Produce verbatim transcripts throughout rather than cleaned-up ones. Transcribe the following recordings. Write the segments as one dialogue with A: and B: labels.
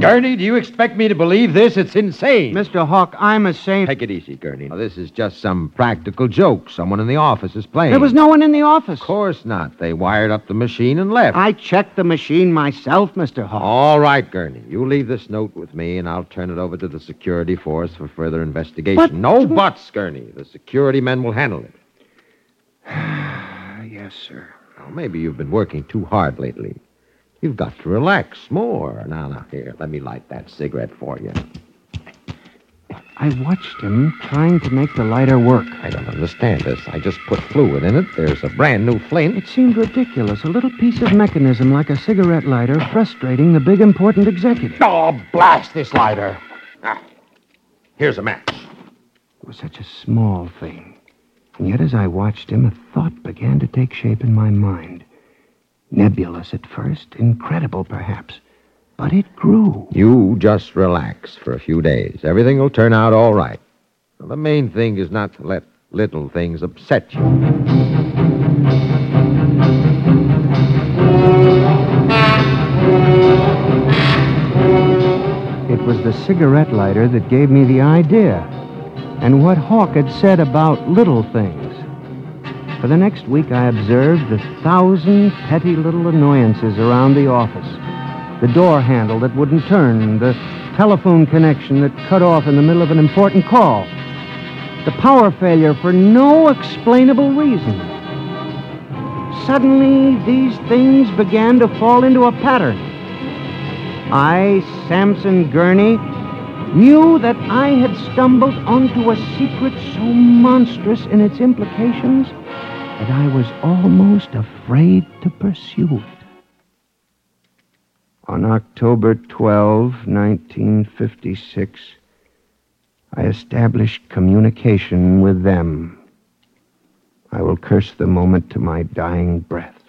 A: Gurney, do you expect me to believe this? It's insane.
B: Mister Hawk, I'm a saint.
A: Take it easy, Gurney. Now, this is just some practical joke someone in the office is playing.
B: There was no one in the office.
A: Of course not. They wired up the machine and left.
B: I checked the machine myself, Mister Hawk.
A: All right, Gurney. You leave this note with me, and I'll turn it over to the security force for further investigation.
B: But...
A: No buts, Gurney. The security men will handle it.
B: Yes, sir.
A: Now, maybe you've been working too hard lately. You've got to relax more. Now, now, here, let me light that cigarette for you.
B: I watched him trying to make the lighter work.
A: I don't understand this. I just put fluid in it. There's a brand new flame.
B: It seemed ridiculous. A little piece of mechanism like a cigarette lighter frustrating the big, important executive.
A: Oh, blast this lighter. Ah, here's a match.
B: It was such a small thing. And yet, as I watched him, a thought began to take shape in my mind. Nebulous at first, incredible perhaps, but it grew.
A: You just relax for a few days. Everything will turn out all right. Now, the main thing is not to let little things upset you.
B: It was the cigarette lighter that gave me the idea, and what Hawk had said about little things. For the next week, I observed the thousand petty little annoyances around the office. The door handle that wouldn't turn, the telephone connection that cut off in the middle of an important call, the power failure for no explainable reason. Suddenly, these things began to fall into a pattern. I, Samson Gurney, knew that I had stumbled onto a secret so monstrous in its implications that I was almost afraid to pursue it. On October twelfth, nineteen fifty-six, I established communication with them. I will curse the moment to my dying breath.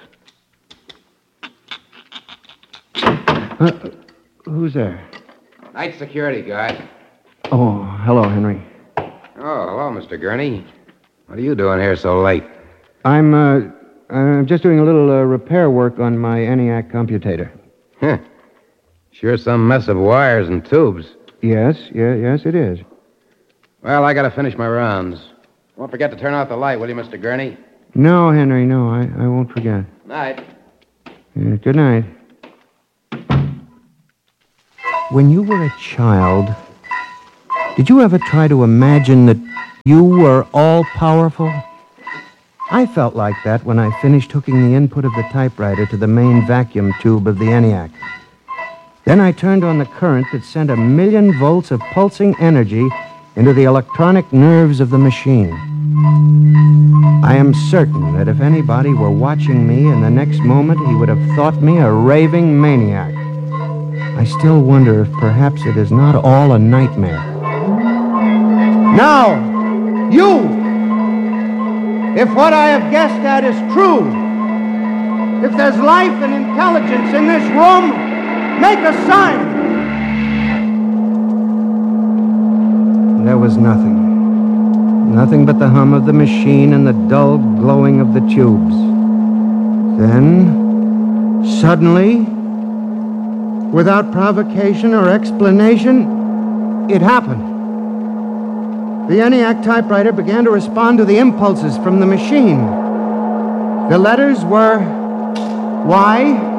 B: Uh, who's there?
C: Night security guard.
B: Oh, hello, Henry.
C: Oh, hello, Mister Gurney. What are you doing here so late?
B: I'm, uh, I'm just doing a little uh, repair work on my ENIAC computator.
C: Huh. Sure some mess of wires and tubes.
B: Yes, yeah, yes, it is.
C: Well, I gotta finish my rounds. Don't forget to turn out the light, will you, Mister Gurney?
B: No, Henry, no, I, I won't forget.
C: Night.
B: Yeah, good night. When you were a child, did you ever try to imagine that you were all-powerful? I felt like that when I finished hooking the input of the typewriter to the main vacuum tube of the ENIAC. Then I turned on the current that sent a million volts of pulsing energy into the electronic nerves of the machine. I am certain that if anybody were watching me in the next moment, he would have thought me a raving maniac. I still wonder if perhaps it is not all a nightmare. Now, you! If what I have guessed at is true, if there's life and intelligence in this room, make a sign. There was nothing. Nothing but the hum of the machine and the dull glowing of the tubes. Then, suddenly, without provocation or explanation, it happened. The ENIAC typewriter began to respond to the impulses from the machine. The letters were Y,